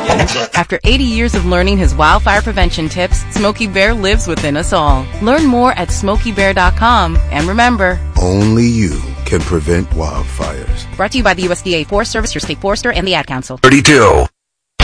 After 80 years of learning his wildfire prevention tips, Smokey Bear lives within us all. Learn more at SmokeyBear.com. And remember, only you can prevent wildfires. Brought to you by the USDA Forest Service, your state forester, and the Ad Council. 32.